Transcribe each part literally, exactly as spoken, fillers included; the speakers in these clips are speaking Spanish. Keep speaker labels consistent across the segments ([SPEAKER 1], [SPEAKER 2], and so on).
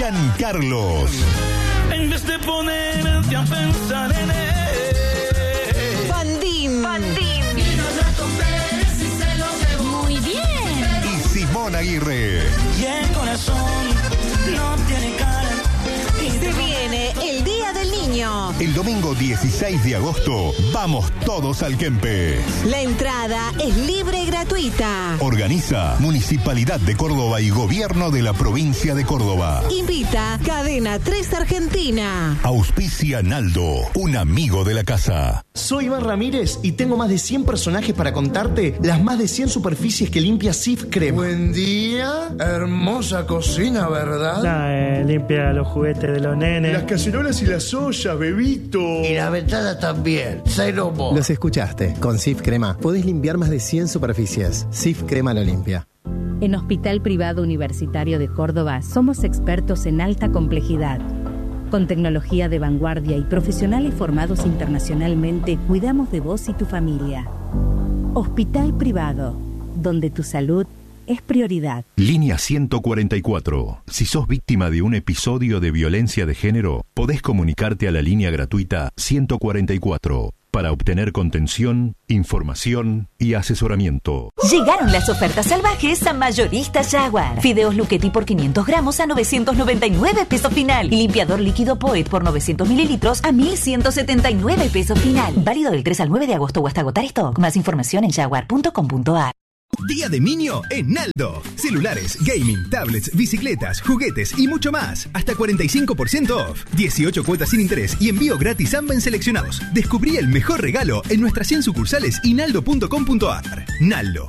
[SPEAKER 1] Giancarlos.
[SPEAKER 2] En vez de ponerte a pensar en él.
[SPEAKER 3] Bandín. Bandín.
[SPEAKER 2] Y no recuperes si se lo debo.
[SPEAKER 3] Muy bien.
[SPEAKER 1] Y Simón Aguirre.
[SPEAKER 2] Y el corazón no tiene cara.
[SPEAKER 3] Se viene el Día del Niño.
[SPEAKER 1] El domingo dieciséis de agosto, vamos todos al Kempes.
[SPEAKER 3] La entrada es libre y gratuita.
[SPEAKER 1] Organiza Municipalidad de Córdoba y Gobierno de la Provincia de Córdoba.
[SPEAKER 3] Invita Cadena tres Argentina.
[SPEAKER 1] Auspicia Naldo, un amigo de la casa.
[SPEAKER 4] Soy Iván Ramírez y tengo más de cien personajes para contarte las más de cien superficies que limpia Cif Crema.
[SPEAKER 5] Buen día, hermosa cocina, ¿verdad?
[SPEAKER 6] La, eh, limpia los juguetes de los nenes.
[SPEAKER 5] Las cacerolas y las ollas, bebito.
[SPEAKER 7] Y la ventana también, cero mo.
[SPEAKER 8] Los escuchaste, con Cif Crema podés limpiar más de cien superficies. Cif Crema lo limpia.
[SPEAKER 9] En Hospital Privado Universitario de Córdoba somos expertos en alta complejidad. Con tecnología de vanguardia y profesionales formados internacionalmente, cuidamos de vos y tu familia. Hospital Privado, donde tu salud es prioridad.
[SPEAKER 1] Línea ciento cuarenta y cuatro. Si sos víctima de un episodio de violencia de género, podés comunicarte a la línea gratuita ciento cuarenta y cuatro para obtener contención, información y asesoramiento.
[SPEAKER 10] Llegaron las ofertas salvajes a Mayorista Jaguar. Fideos Luchetti por quinientos gramos a novecientos noventa y nueve pesos final. Y limpiador líquido Poet por novecientos mililitros a mil ciento setenta y nueve pesos final. Válido del tres al nueve de agosto o hasta agotar stock. Más información en jaguar punto com punto a r.
[SPEAKER 11] Día de Niño en Naldo. Celulares, gaming, tablets, bicicletas, juguetes y mucho más. Hasta cuarenta y cinco por ciento off. dieciocho cuotas sin interés y envío gratis Amba en seleccionados. Descubrí el mejor regalo en nuestras cien sucursales y naldo punto com punto a r. Naldo.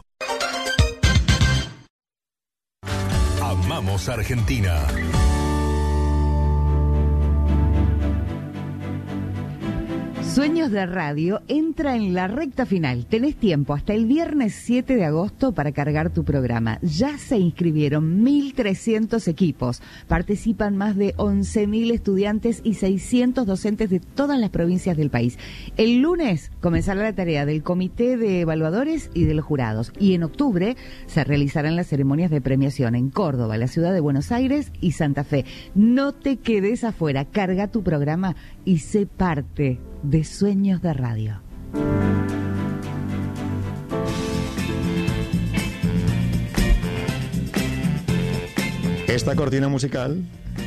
[SPEAKER 1] Amamos Argentina.
[SPEAKER 12] Sueños de Radio entra en la recta final. Tenés tiempo hasta el viernes siete de agosto para cargar tu programa. Ya se inscribieron mil trescientos equipos. Participan más de once mil estudiantes y seiscientos docentes de todas las provincias del país. El lunes comenzará la tarea del comité de evaluadores y de los jurados. Y en octubre se realizarán las ceremonias de premiación en Córdoba, la ciudad de Buenos Aires y Santa Fe. No te quedes afuera. Carga tu programa y sé parte de Sueños de Radio.
[SPEAKER 13] Esta cortina musical,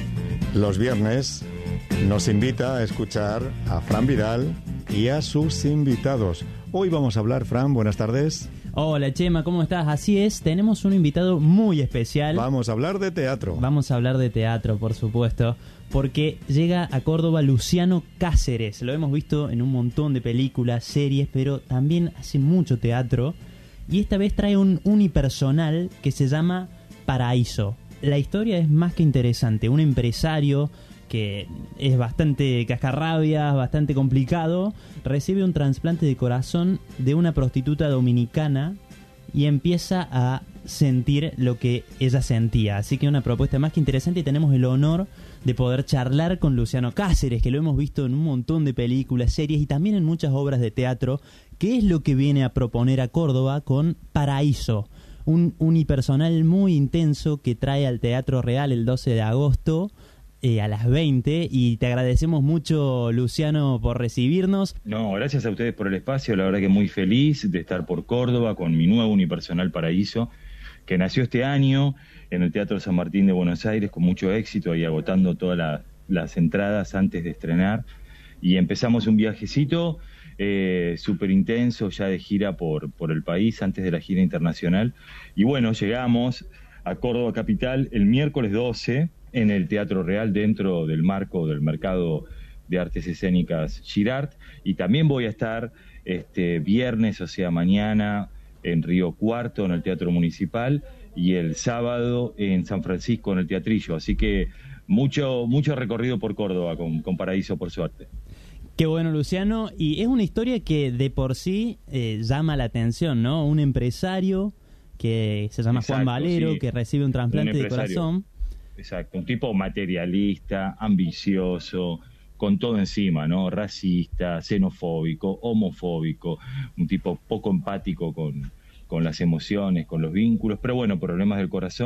[SPEAKER 13] los viernes, nos invita a escuchar a Fran Vidal y a sus invitados. Hoy vamos a hablar, Fran, buenas tardes.
[SPEAKER 14] Hola Chema, ¿cómo estás? Así es, tenemos un invitado muy especial.
[SPEAKER 13] Vamos a hablar de teatro.
[SPEAKER 14] Vamos a hablar de teatro, por supuesto, porque llega a Córdoba Luciano Cáceres. Lo hemos visto en un montón de películas, series, pero también hace mucho teatro. Y esta vez trae un unipersonal que se llama Paraíso. La historia es más que interesante. Un empresario que es bastante cascarrabias, bastante complicado, recibe un trasplante de corazón de una prostituta dominicana y empieza a sentir lo que ella sentía. Así que una propuesta más que interesante, y tenemos el honor de poder charlar con Luciano Cáceres, que lo hemos visto en un montón de películas, series y también en muchas obras de teatro. ¿Qué es lo que viene a proponer a Córdoba con Paraíso? Un unipersonal muy intenso que trae al Teatro Real el doce de agosto eh, a las veinte, y te agradecemos mucho, Luciano, por recibirnos.
[SPEAKER 15] No, gracias a ustedes por el espacio, la verdad que muy feliz de estar por Córdoba con mi nuevo unipersonal Paraíso, que nació este año en el Teatro San Martín de Buenos Aires con mucho éxito y agotando todas la, las entradas antes de estrenar, y empezamos un viajecito eh, súper intenso ya de gira por, por el país antes de la gira internacional, y bueno, llegamos a Córdoba capital el miércoles doce en el Teatro Real dentro del marco del Mercado de Artes Escénicas Girard, y también voy a estar este viernes, o sea mañana, en Río Cuarto en el Teatro Municipal, y el sábado en San Francisco en el Teatrillo, así que mucho mucho recorrido por Córdoba con, con Paraíso, por suerte.
[SPEAKER 14] Qué bueno, Luciano, y es una historia que de por sí eh, llama la atención, ¿no? Un empresario que se llama Exacto, Juan Valero, sí, que recibe un trasplante un de corazón.
[SPEAKER 15] Exacto, un tipo materialista, ambicioso, con todo encima, ¿no? Racista, xenofóbico, homofóbico, un tipo poco empático con, con las emociones, con los vínculos, pero bueno, problemas del corazón,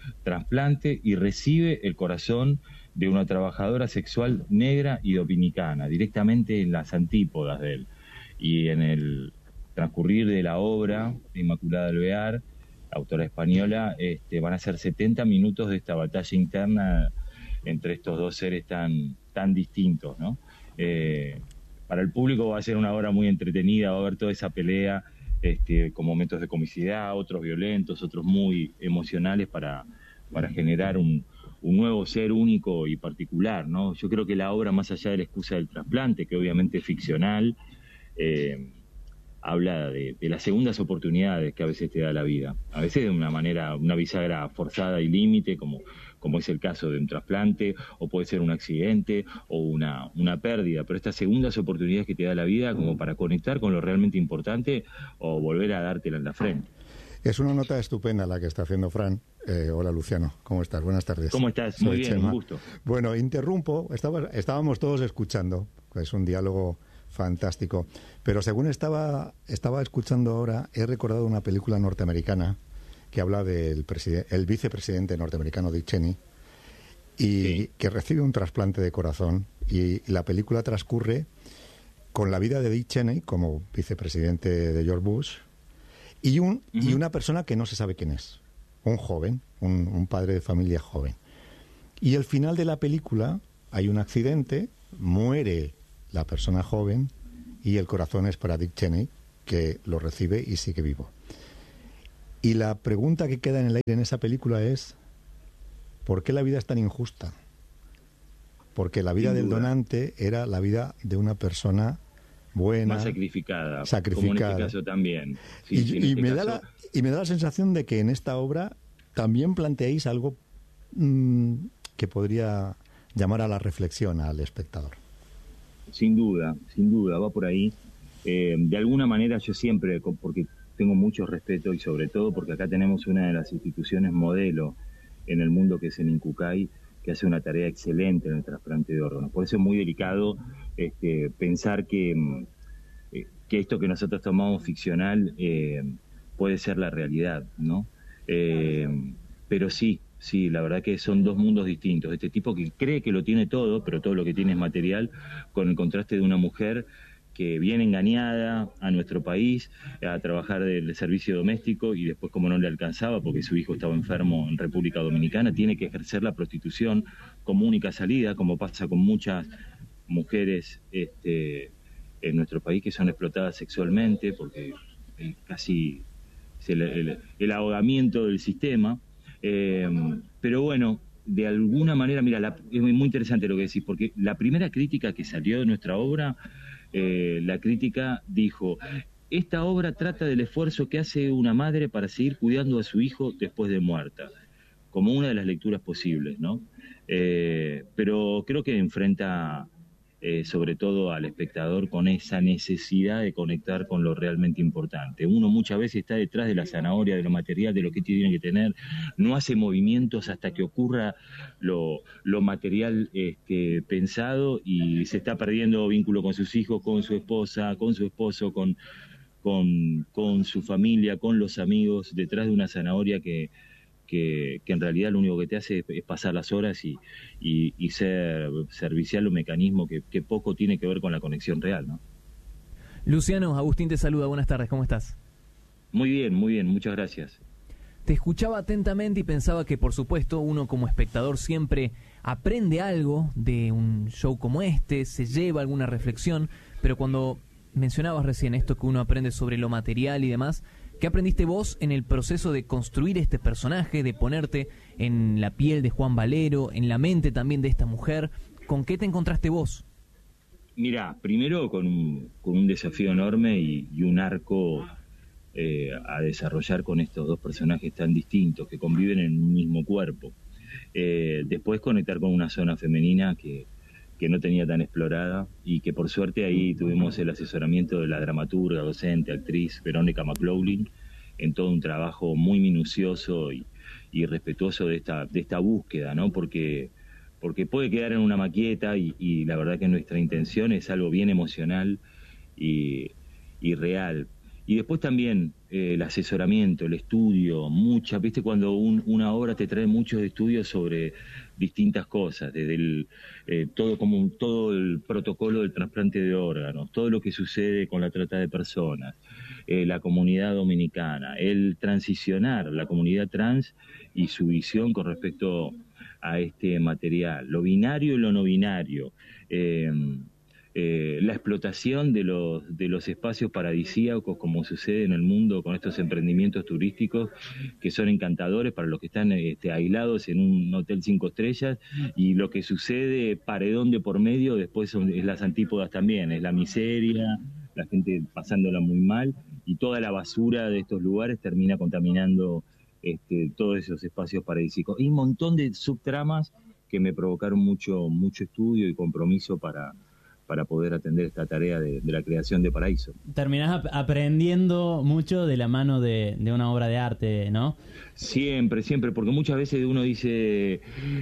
[SPEAKER 15] trasplante y recibe el corazón de una trabajadora sexual negra y dominicana, directamente en las antípodas de él. Y en el transcurrir de la obra, Inmaculada Alvear, autora española, este, van a ser setenta minutos de esta batalla interna entre estos dos seres tan, tan distintos, ¿no? Eh, para el público va a ser una obra muy entretenida, va a haber toda esa pelea, este, con momentos de comicidad, otros violentos, otros muy emocionales para, para generar un, un nuevo ser único y particular, ¿no? Yo creo que la obra, más allá de la excusa del trasplante, que obviamente es ficcional, eh, habla de, de las segundas oportunidades que a veces te da la vida, a veces de una manera, una bisagra forzada y límite, como, como es el caso de un trasplante, o puede ser un accidente o una, una pérdida, pero estas segundas oportunidades que te da la vida como para conectar con lo realmente importante o volver a dártela en la frente.
[SPEAKER 13] Es una nota estupenda la que está haciendo Fran. Eh, hola Luciano, ¿cómo estás? Buenas tardes.
[SPEAKER 15] ¿Cómo estás?
[SPEAKER 13] Soy
[SPEAKER 15] Muy bien,
[SPEAKER 13] Chema.
[SPEAKER 15] un gusto.
[SPEAKER 13] Bueno, interrumpo, estaba, estábamos todos escuchando, es un diálogo fantástico, pero según estaba, estaba escuchando ahora, he recordado una película norteamericana que habla del el vicepresidente norteamericano Dick Cheney y sí. que recibe un trasplante de corazón, y la película transcurre con la vida de Dick Cheney como vicepresidente de George Bush y, un, uh-huh. y una persona que no se sabe quién es, un joven, un, un padre de familia joven. Y al final de la película hay un accidente, muere la persona joven y el corazón es para Dick Cheney, que lo recibe y sigue vivo. Y la pregunta que queda en el aire en esa película es: ¿por qué la vida es tan injusta? Porque la vida del donante era la vida de una persona buena,
[SPEAKER 15] más sacrificada,
[SPEAKER 13] sacrificada.
[SPEAKER 15] Como en este caso también. Sí,
[SPEAKER 13] y,
[SPEAKER 15] sí,
[SPEAKER 13] y
[SPEAKER 15] este
[SPEAKER 13] me
[SPEAKER 15] caso...
[SPEAKER 13] da la, y me da la sensación de que en esta obra también planteáis algo mmm, que podría llamar a la reflexión al espectador.
[SPEAKER 15] Sin duda, sin duda, va por ahí. Eh, de alguna manera yo siempre, porque tengo mucho respeto y sobre todo porque acá tenemos una de las instituciones modelo en el mundo, que es el INCUCAI, que hace una tarea excelente en el trasplante de órganos. Por eso es muy delicado este, pensar que, que esto que nosotros tomamos ficcional eh, puede ser la realidad, ¿no? Eh, pero sí, sí, la verdad que son dos mundos distintos. Este tipo que cree que lo tiene todo, pero todo lo que tiene es material, con el contraste de una mujer que viene engañada a nuestro país a trabajar del servicio doméstico y después, como no le alcanzaba porque su hijo estaba enfermo en República Dominicana, tiene que ejercer la prostitución como única salida, como pasa con muchas mujeres este, en nuestro país que son explotadas sexualmente porque casi es el, el, el ahogamiento del sistema. Eh, pero bueno, de alguna manera, mira, la, es muy interesante lo que decís, porque la primera crítica que salió de nuestra obra, eh, la crítica dijo: esta obra trata del esfuerzo que hace una madre para seguir cuidando a su hijo después de muerta, como una de las lecturas posibles, ¿no? Eh, pero creo que enfrenta eh, sobre todo al espectador con esa necesidad de conectar con lo realmente importante. Uno muchas veces está detrás de la zanahoria, de lo material, de lo que tiene que tener, no hace movimientos hasta que ocurra lo, lo material este, pensado, y se está perdiendo vínculo con sus hijos, con su esposa, con su esposo, con, con, con su familia, con los amigos, detrás de una zanahoria que Que, que en realidad lo único que te hace es, es pasar las horas y, y, y ser servicial, un mecanismo que, que poco tiene que ver con la conexión real, ¿no?
[SPEAKER 16] Luciano, Agustín te saluda, buenas tardes, ¿cómo estás?
[SPEAKER 15] Muy bien, muy bien, muchas gracias.
[SPEAKER 16] Te escuchaba atentamente y pensaba que, por supuesto, uno como espectador siempre aprende algo de un show como este, se lleva alguna reflexión, pero cuando mencionabas recién esto que uno aprende sobre lo material y demás, ¿qué aprendiste vos en el proceso de construir este personaje, de ponerte en la piel de Juan Valero, en la mente también de esta mujer? ¿Con qué te encontraste vos?
[SPEAKER 15] Mirá, primero con un, con un desafío enorme y, y un arco eh, a desarrollar con estos dos personajes tan distintos que conviven en un mismo cuerpo. Eh, después conectar con una zona femenina que, que no tenía tan explorada y que por suerte ahí tuvimos el asesoramiento de la dramaturga, docente, actriz Verónica McLaughlin, en todo un trabajo muy minucioso y, y respetuoso de esta, de esta búsqueda, ¿no? Porque, porque puede quedar en una maqueta y, y la verdad que nuestra intención es algo bien emocional y, y real. Y después también eh, el asesoramiento, el estudio, mucha, viste cuando un, una obra te trae muchos estudios sobre distintas cosas, desde el, eh, todo como un, todo el protocolo del trasplante de órganos, todo lo que sucede con la trata de personas, eh, la comunidad dominicana, el transicionar la comunidad trans y su visión con respecto a este material, lo binario y lo no binario, eh, eh, la explotación de los, de los espacios paradisíacos, como sucede en el mundo con estos emprendimientos turísticos que son encantadores para los que están este, aislados en un hotel cinco estrellas, y lo que sucede paredón de por medio después son, es las antípodas también, es la miseria, la gente pasándola muy mal, y toda la basura de estos lugares termina contaminando este, todos esos espacios paradisíacos. Hay un montón de subtramas que me provocaron mucho, mucho estudio y compromiso para para poder atender esta tarea de, de la creación de Paraíso.
[SPEAKER 14] Terminás ap- aprendiendo mucho de la mano de, de una obra de arte, ¿no?
[SPEAKER 15] Siempre, siempre, porque muchas veces uno dice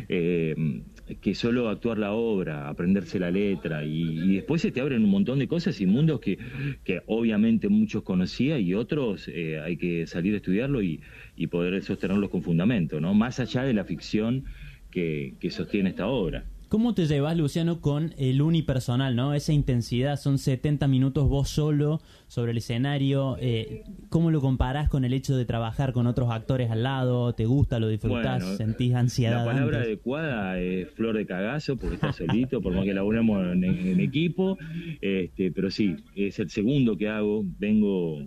[SPEAKER 15] eh, que solo actuar la obra, aprenderse la letra, y, y después se te abren un montón de cosas y mundos que, que obviamente muchos conocía y otros eh, hay que salir a estudiarlo y, y poder sostenerlos con fundamento, ¿no? Más allá de la ficción que, que sostiene esta obra.
[SPEAKER 14] ¿Cómo te llevas, Luciano, con el unipersonal, ¿no? Esa intensidad, son setenta minutos vos solo sobre el escenario. Eh, ¿Cómo lo comparás con el hecho de trabajar con otros actores al lado? ¿Te gusta, lo disfrutás,
[SPEAKER 15] bueno,
[SPEAKER 14] sentís ansiedad?
[SPEAKER 15] La palabra
[SPEAKER 14] antes?
[SPEAKER 15] adecuada es flor de cagazo, porque estás solito, por más que laburemos en, en equipo. Este, pero sí, es el segundo que hago. Vengo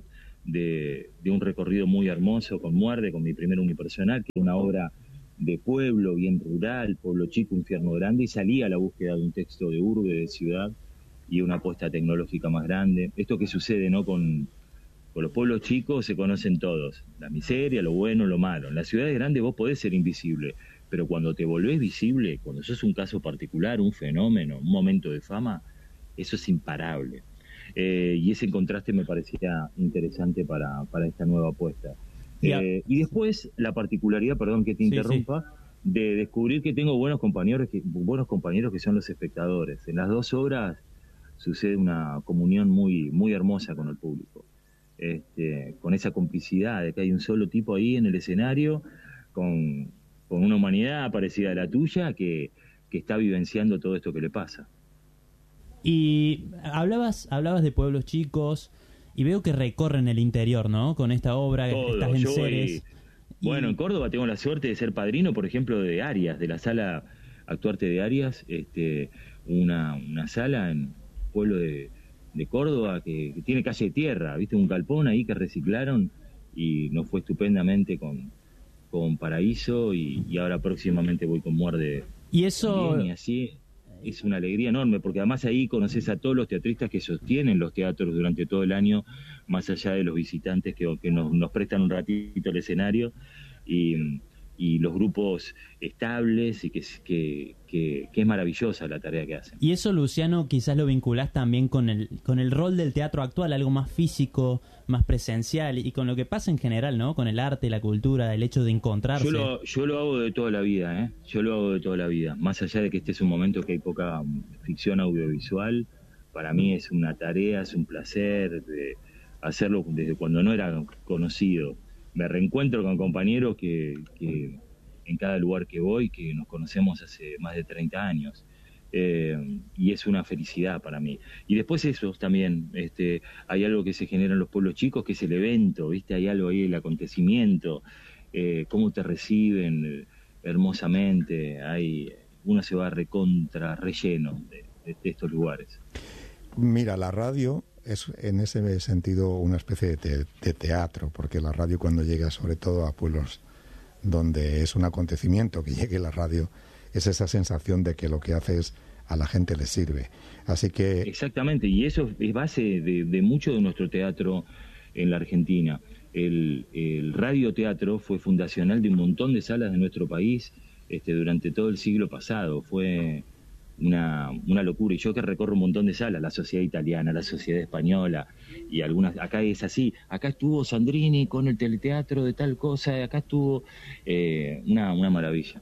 [SPEAKER 15] de, de un recorrido muy hermoso con Muerde, con mi primer unipersonal, que es una obra de pueblo, bien rural, pueblo chico, infierno grande, y salí a la búsqueda de un texto de urbe, de ciudad, y una apuesta tecnológica más grande. Esto que sucede, ¿no? Con, con los pueblos chicos se conocen todos, la miseria, lo bueno, lo malo. En las ciudades grandes vos podés ser invisible, pero cuando te volvés visible, cuando sos un caso particular, un fenómeno, un momento de fama, eso es imparable. Eh, y ese contraste me parecía interesante para, para esta nueva apuesta. Eh, y después la particularidad, perdón que te interrumpa, sí, sí. de descubrir que tengo buenos compañeros que, buenos compañeros que son los espectadores. En las dos obras sucede una comunión muy, muy hermosa con el público, este, con esa complicidad de que hay un solo tipo ahí en el escenario, con, con una humanidad parecida a la tuya, que, que está vivenciando todo esto que le pasa.
[SPEAKER 14] Y hablabas, hablabas de pueblos chicos, y veo que recorren el interior, ¿no? Con esta obra,
[SPEAKER 15] todo,
[SPEAKER 14] estás en
[SPEAKER 15] yo
[SPEAKER 14] Ceres.
[SPEAKER 15] Voy, bueno, en Córdoba tengo la suerte de ser padrino, por ejemplo, de Arias, de la sala Actuarte de Arias, este, una, una sala en pueblo de, de Córdoba que, que tiene calle de tierra, ¿viste? Un galpón ahí que reciclaron y nos fue estupendamente con, con Paraíso, y, y ahora próximamente voy con Muerde.
[SPEAKER 14] Y eso...
[SPEAKER 15] También, y así... es una alegría enorme, porque además ahí conoces a todos los teatristas que sostienen los teatros durante todo el año, más allá de los visitantes que, que nos, nos prestan un ratito el escenario, y, y los grupos estables, y que, que, que, que es maravillosa la tarea que hacen.
[SPEAKER 14] Y eso, Luciano, quizás lo vinculás también con el, con el rol del teatro actual, algo más físico, más presencial, y con lo que pasa en general, ¿no? Con el arte, la cultura, el hecho de encontrarse.
[SPEAKER 15] Yo lo, yo lo hago de toda la vida, ¿eh? Yo lo hago de toda la vida. Más allá de que este es un momento que hay poca ficción audiovisual, para mí es una tarea, es un placer de hacerlo desde cuando no era conocido. Me reencuentro con compañeros que, que en cada lugar que voy, que nos conocemos hace más de treinta años. Eh, y es una felicidad para mí. Y después eso también, este, hay algo que se genera en los pueblos chicos, que es el evento, ¿viste? Hay algo ahí, el acontecimiento, eh, cómo te reciben eh, hermosamente, hay, uno se va recontra relleno de, de, de estos lugares.
[SPEAKER 13] Mira, la radio es en ese sentido una especie de, te, de teatro, porque la radio, cuando llega sobre todo a pueblos donde es un acontecimiento que llegue la radio, es esa sensación de que lo que hace es a la gente le sirve. Así que...
[SPEAKER 15] Exactamente, y eso es base de, de mucho de nuestro teatro en la Argentina. El, el radioteatro fue fundacional de un montón de salas de nuestro país este, durante todo el siglo pasado. Fue una, una locura. Y yo que recorro un montón de salas, la Sociedad Italiana, la Sociedad Española, y algunas, acá es así, acá estuvo Sandrini con el teleteatro de tal cosa, acá estuvo eh, una, una maravilla.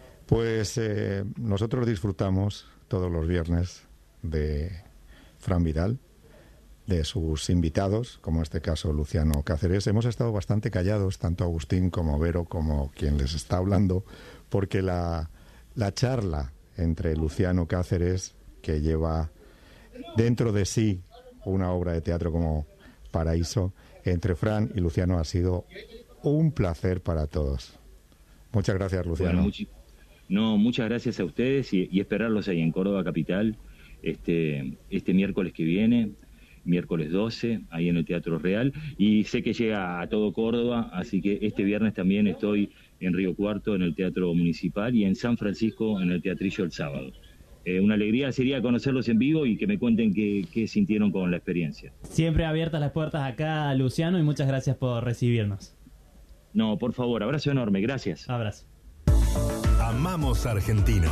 [SPEAKER 13] Pues eh, nosotros disfrutamos todos los viernes de Fran Vidal, de sus invitados, como en este caso Luciano Cáceres. Hemos estado bastante callados, tanto Agustín como Vero, como quien les está hablando, porque la, la charla entre Luciano Cáceres, que lleva dentro de sí una obra de teatro como Paraíso, entre Fran y Luciano ha sido un placer para todos. Muchas gracias, Luciano.
[SPEAKER 15] Bueno, much- no, muchas gracias a ustedes y, y esperarlos ahí en Córdoba Capital este, este miércoles que viene, miércoles doce, ahí en el Teatro Real. Y sé que llega a todo Córdoba, así que este viernes también estoy en Río Cuarto, en el Teatro Municipal, y en San Francisco, en el Teatrillo el sábado. Eh, una alegría sería conocerlos en vivo y que me cuenten qué, qué sintieron con la experiencia.
[SPEAKER 14] Siempre abiertas las puertas acá, Luciano, y muchas gracias por recibirnos.
[SPEAKER 15] No, por favor, abrazo enorme, gracias.
[SPEAKER 14] Abrazo.
[SPEAKER 1] Amamos Argentina.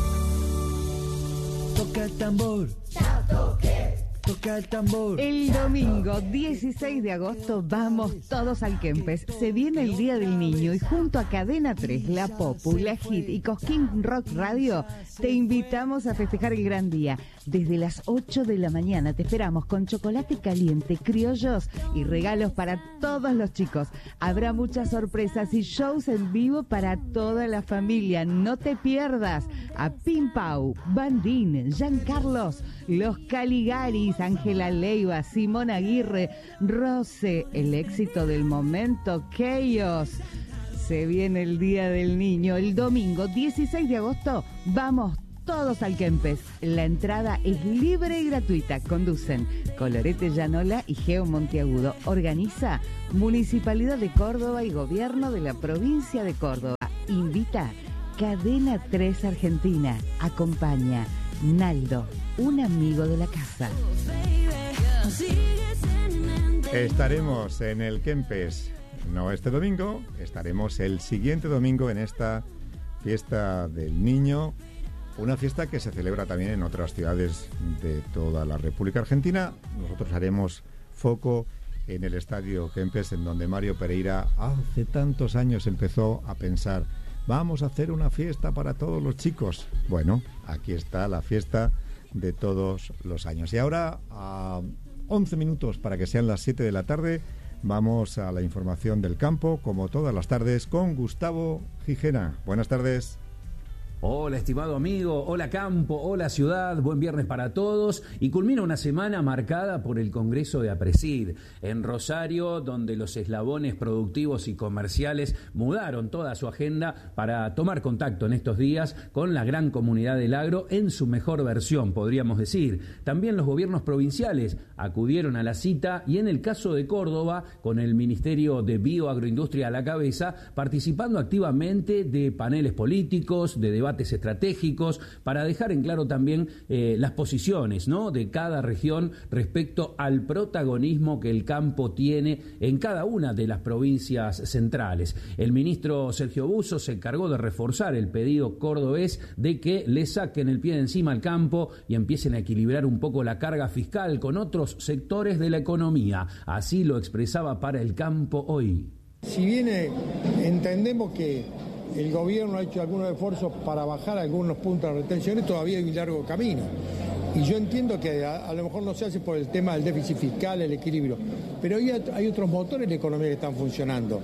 [SPEAKER 2] Toca el tambor. Toca el tambor.
[SPEAKER 12] El domingo dieciséis de agosto vamos todos al Kempes. Se viene el Día del Niño y junto a Cadena tres, La Popu, La Hit y Cosquín Rock Radio te invitamos a festejar el gran día. Desde las ocho de la mañana te esperamos con chocolate caliente, criollos y regalos para todos los chicos. Habrá muchas sorpresas y shows en vivo para toda la familia. No te pierdas a Pim Pau, Bandín, Giancarlos, Los Caligaris, Ángela Leiva, Simón Aguirre, Rose, el éxito del momento, Chaos. Se viene el Día del Niño, el domingo dieciséis de agosto, vamos todos al Kempes. La entrada es libre y gratuita. Conducen Colorete Llanola y Geo Monteagudo. Organiza Municipalidad de Córdoba y Gobierno de la Provincia de Córdoba. Invita Cadena tres Argentina. Acompaña Naldo, un amigo de la casa.
[SPEAKER 13] Estaremos en el Kempes, no este domingo, estaremos el siguiente domingo en esta fiesta del niño, una fiesta que se celebra también en otras ciudades de toda la República Argentina. Nosotros haremos foco en el Estadio Kempes, en donde Mario Pereira hace tantos años empezó a pensar: vamos a hacer una fiesta para todos los chicos. Bueno, aquí está la fiesta de todos los años. Y ahora, a once minutos para que sean las siete de la tarde, vamos a la información del campo, como todas las tardes, con Gustavo Gijena. Buenas tardes.
[SPEAKER 17] Hola, estimado amigo, hola campo, hola ciudad, buen viernes para todos. Y culmina una semana marcada por el Congreso de APRESID en Rosario, donde los eslabones productivos y comerciales mudaron toda su agenda para tomar contacto en estos días con la gran comunidad del agro en su mejor versión, podríamos decir. También los gobiernos provinciales acudieron a la cita y en el caso de Córdoba, con el Ministerio de Bioagroindustria a la cabeza, participando activamente de paneles políticos, de debates estratégicos, para dejar en claro también eh, las posiciones, ¿no?, de cada región respecto al protagonismo que el campo tiene en cada una de las provincias centrales. El ministro Sergio Busso se encargó de reforzar el pedido cordobés de que le saquen el pie de encima al campo y empiecen a equilibrar un poco la carga fiscal con otros sectores de la economía. Así lo expresaba para el campo hoy.
[SPEAKER 5] Si bien eh, entendemos que el gobierno ha hecho algunos esfuerzos para bajar algunos puntos de retenciones, todavía hay un largo camino. Y yo entiendo que a, a lo mejor no se hace por el tema del déficit fiscal, el equilibrio, pero hoy hay otros motores de la economía que están funcionando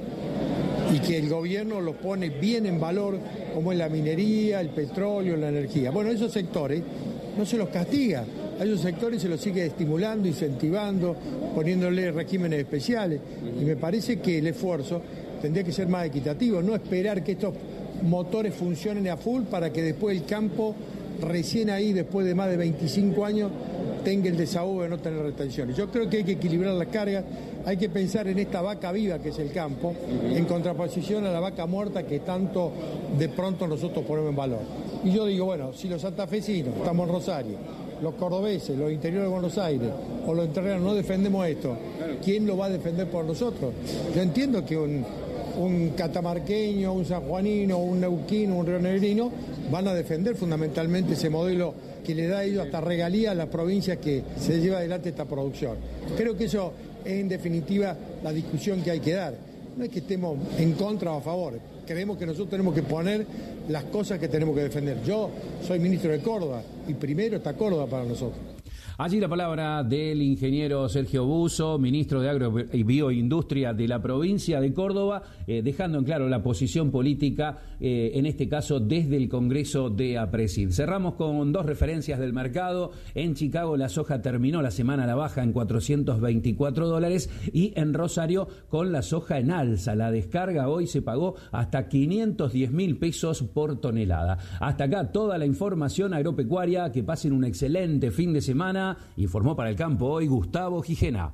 [SPEAKER 5] y que el gobierno los pone bien en valor, como es la minería, el petróleo, la energía. Bueno, esos sectores no se los castiga, a esos sectores se los sigue estimulando, incentivando, poniéndole regímenes especiales, y me parece que el esfuerzo tendría que ser más equitativo, no esperar que estos motores funcionen a full para que después el campo, recién ahí, después de más de veinticinco años, tenga el desahogo de no tener retenciones. Yo creo que hay que equilibrar las cargas, hay que pensar en esta vaca viva que es el campo, en contraposición a la vaca muerta que tanto de pronto nosotros ponemos en valor. Y yo digo, bueno, si los santafesinos, estamos en Rosario, los cordobeses, los interiores de Buenos Aires o los entrerrianos no defendemos esto, ¿quién lo va a defender por nosotros? Yo entiendo que un, un catamarqueño, un sanjuanino, un neuquino, un rionegrino van a defender fundamentalmente ese modelo que le da a ellos hasta regalía a las provincias que se lleva adelante esta producción. Creo que eso es en definitiva la discusión que hay que dar. No es que estemos en contra o a favor, creemos que nosotros tenemos que poner las cosas que tenemos que defender. Yo soy ministro de Córdoba y primero está Córdoba para nosotros.
[SPEAKER 17] Allí la palabra del ingeniero Sergio Buso, ministro de Agro y Bioindustria de la provincia de Córdoba, eh, dejando en claro la posición política, eh, en este caso desde el Congreso de APRESID. Cerramos con dos referencias del mercado. En Chicago la soja terminó la semana a la baja en cuatrocientos veinticuatro dólares y en Rosario con la soja en alza. La descarga hoy se pagó hasta quinientos diez mil pesos por tonelada. Hasta acá toda la información agropecuaria. Que pasen un excelente fin de semana. Informó para el campo hoy Gustavo Gijena.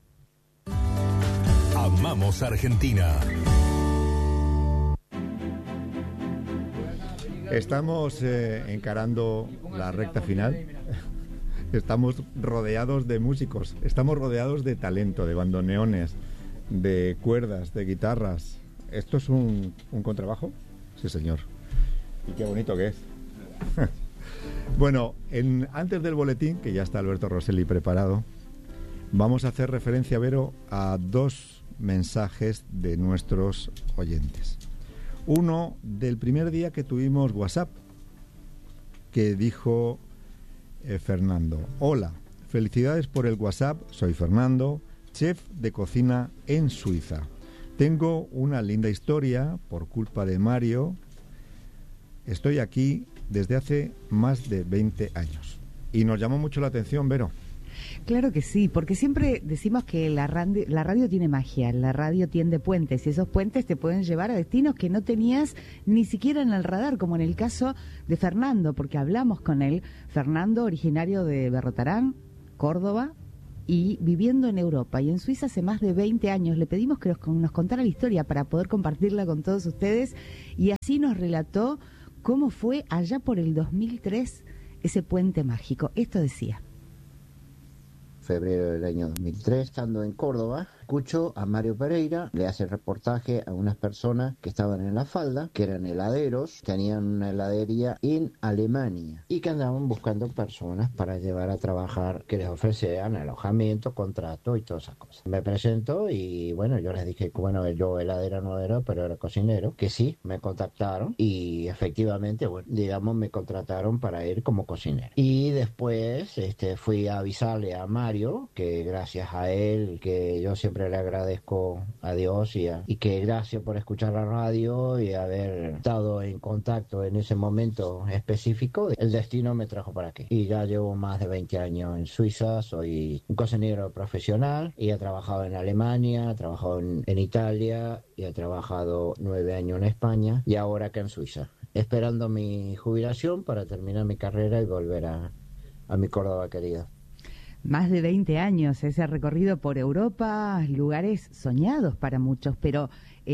[SPEAKER 1] Amamos Argentina.
[SPEAKER 13] Estamos eh, encarando la recta final. Estamos rodeados de músicos, estamos rodeados de talento, de bandoneones, de cuerdas, de guitarras. ¿Esto es un, un contrabajo? Sí, señor. Y qué bonito que es. Bueno, en, antes del boletín, que ya está Alberto Rosselli preparado, vamos a hacer referencia, Vero, a dos mensajes de nuestros oyentes. Uno del primer día que tuvimos WhatsApp, que dijo eh, Fernando: hola, felicidades por el WhatsApp, soy Fernando, chef de cocina en Suiza. Tengo una linda historia por culpa de Mario. Estoy aquí desde hace más de veinte años. Y nos llamó mucho la atención, Vero.
[SPEAKER 12] Claro que sí, porque siempre decimos que la radio, la radio tiene magia, la radio tiende puentes y esos puentes te pueden llevar a destinos que no tenías ni siquiera en el radar, como en el caso de Fernando, porque hablamos con él. Fernando, originario de Berrotarán, Córdoba, y viviendo en Europa y en Suiza hace más de veinte años. Le pedimos que nos, nos contara la historia para poder compartirla con todos ustedes y así nos relató cómo fue allá por el dos mil tres ese puente mágico. Esto decía:
[SPEAKER 18] febrero del año dos mil tres, estando en Córdoba, escucho a Mario Pereira, le hace reportaje a unas personas que estaban en la falda, que eran heladeros, tenían una heladería en Alemania y que andaban buscando personas para llevar a trabajar, que les ofrecían alojamiento, contrato y todas esas cosas. Me presento y bueno, yo les dije que bueno, yo heladera no era, pero era cocinero, que sí, me contactaron y efectivamente, bueno, digamos, me contrataron para ir como cocinero. Y después este, fui a avisarle a Mario, que gracias a él, que yo siempre le agradezco a Dios y, a, y que gracias por escuchar la radio y haber estado en contacto en ese momento específico. El destino me trajo para aquí y ya llevo más de veinte años en Suiza. Soy un cocinero profesional y he trabajado en Alemania, he trabajado en, en Italia y he trabajado nueve años en España y ahora acá en Suiza, esperando mi jubilación para terminar mi carrera y volver a, a mi Córdoba querida.
[SPEAKER 12] Más de veinte años, ese recorrido por Europa, lugares soñados para muchos, pero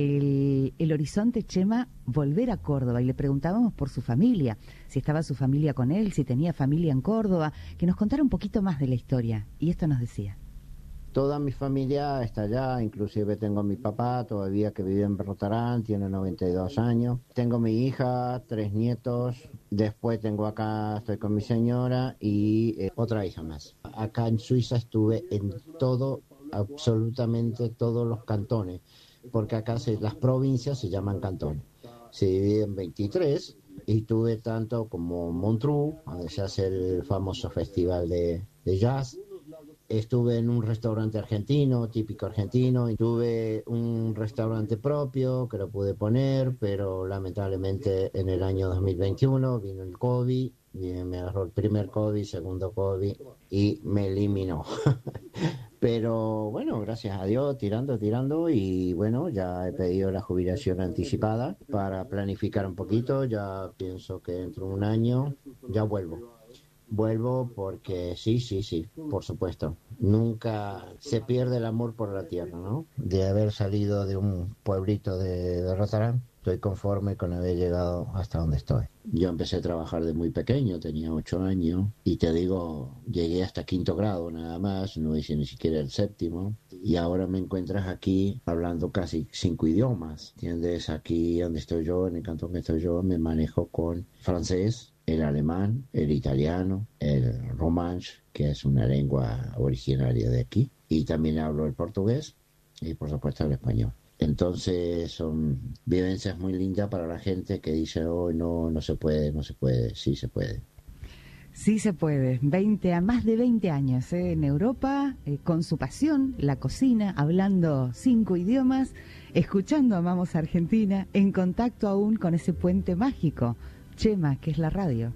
[SPEAKER 12] el, el horizonte, Chema, volver a Córdoba. Y le preguntábamos por su familia, si estaba su familia con él, si tenía familia en Córdoba, que nos contara un poquito más de la historia. Y esto nos decía:
[SPEAKER 18] toda mi familia está allá, inclusive tengo a mi papá todavía que vive en Berrotarán, tiene noventa y dos años. Tengo mi hija, tres nietos, después tengo acá, estoy con mi señora y eh, otra hija más. Acá en Suiza estuve en todo, absolutamente todos los cantones, porque acá se, las provincias se llaman cantones. Se dividen en veintitrés y estuve tanto como Montreux, donde se hace el famoso festival de, de jazz. Estuve en un restaurante argentino, típico argentino, y tuve un restaurante propio que lo pude poner, pero lamentablemente en el año dos mil veintiuno vino el COVID, y me agarró el primer COVID, segundo COVID y me eliminó. Pero bueno, gracias a Dios, tirando, tirando, y bueno, ya he pedido la jubilación anticipada para planificar un poquito. Ya pienso que dentro de un año ya vuelvo. Vuelvo porque sí, sí, sí, por supuesto. Nunca se pierde el amor por la tierra, ¿no? De haber salido de un pueblito de, de Rotarán, estoy conforme con haber llegado hasta donde estoy. Yo empecé a trabajar de muy pequeño, tenía ocho años, y te digo, llegué hasta quinto grado nada más, no hice ni siquiera el séptimo, y ahora me encuentras aquí hablando casi cinco idiomas, ¿entiendes? Aquí donde estoy yo, en el cantón que estoy yo, me manejo con francés, el alemán, el italiano, el romanche, que es una lengua originaria de aquí, y también hablo el portugués y por supuesto el español. Entonces son vivencias muy lindas para la gente que dice, oh, no, no se puede, no se puede, sí se puede.
[SPEAKER 12] Sí se puede, veinte a más de veinte años ¿eh? en Europa, eh, con su pasión, la cocina, hablando cinco idiomas, escuchando Amamos Argentina, en contacto aún con ese puente mágico, Chema, que es la radio.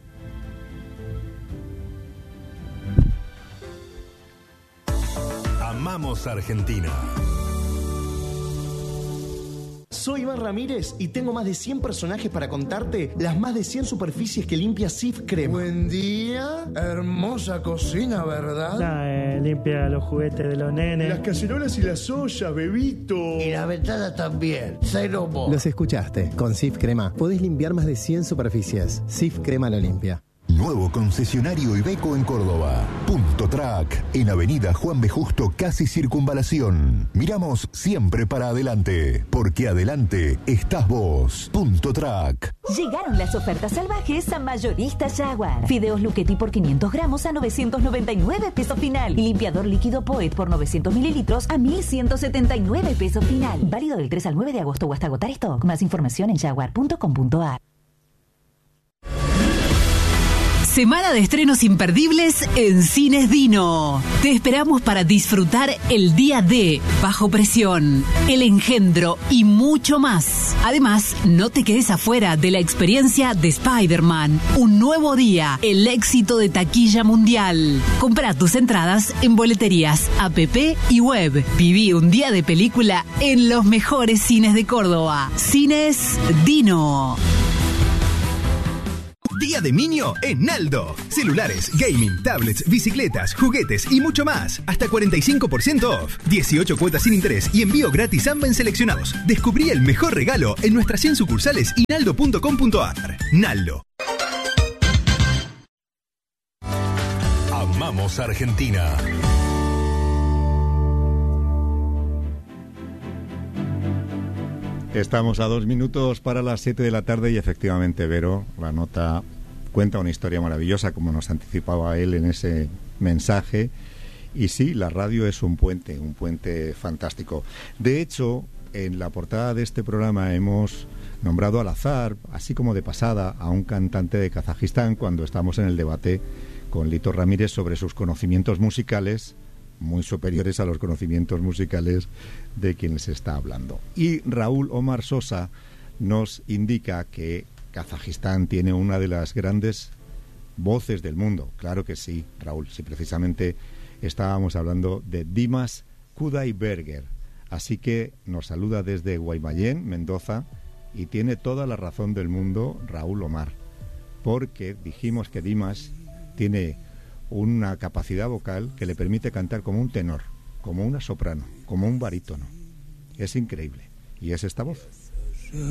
[SPEAKER 1] Amamos Argentina.
[SPEAKER 4] Soy Iván Ramírez y tengo más de cien personajes para contarte las más de cien superficies que limpia Sif Crema.
[SPEAKER 19] Buen día, hermosa cocina, ¿verdad?
[SPEAKER 6] La, eh, limpia los juguetes de los nenes.
[SPEAKER 19] Las cacerolas y las ollas, bebito.
[SPEAKER 7] Y la ventana también, cero mo.
[SPEAKER 8] Los escuchaste. Con Sif Crema podés limpiar más de cien superficies. Sif Crema lo limpia.
[SPEAKER 1] Nuevo concesionario Iveco en Córdoba. Punto Track, en Avenida Juan B. Justo, casi Circunvalación. Miramos siempre para adelante, porque adelante estás vos. Punto Track.
[SPEAKER 10] Llegaron las ofertas salvajes a Mayoristas Jaguar. Fideos Luchetti por quinientos gramos a novecientos noventa y nueve pesos final. Y limpiador líquido Poet por novecientos mililitros a mil ciento setenta y nueve pesos final. Válido del tres al nueve de agosto o hasta agotar stock. Más información en jaguar punto com punto a r.
[SPEAKER 20] Semana de estrenos imperdibles en Cines Dino. Te esperamos para disfrutar El Día D, Bajo Presión, El Engendro y mucho más. Además, no te quedes afuera de la experiencia de Spider-Man. Un nuevo día, el éxito de taquilla mundial. Compra tus entradas en boleterías, app y web. Viví un día de película en los mejores cines de Córdoba. Cines Dino.
[SPEAKER 11] Día de Niño en Naldo. Celulares, gaming, tablets, bicicletas, juguetes y mucho más. Hasta cuarenta y cinco por ciento off. dieciocho cuotas sin interés y envío gratis Amba en seleccionados. Descubrí el mejor regalo en nuestras cien sucursales y naldo punto com punto a r. Naldo.
[SPEAKER 1] Amamos Argentina.
[SPEAKER 13] Estamos a dos minutos para las siete de la tarde y efectivamente, Vero, la nota cuenta una historia maravillosa, como nos anticipaba él en ese mensaje. Y sí, la radio es un puente, un puente fantástico. De hecho, en la portada de este programa hemos nombrado al azar, así como de pasada, a un cantante de Kazajistán cuando estamos en el debate con Lito Ramírez sobre sus conocimientos musicales, muy superiores a los conocimientos musicales de quien les está hablando. Y Raúl Omar Sosa nos indica que Kazajistán tiene una de las grandes voces del mundo. Claro que sí, Raúl, si precisamente estábamos hablando de Dimas Kudaibergen. Así que nos saluda desde Guaymallén, Mendoza, y tiene toda la razón del mundo Raúl Omar, porque dijimos que Dimas tiene una capacidad vocal que le permite cantar como un tenor, como una soprano, como un barítono. Es increíble. Y es esta voz.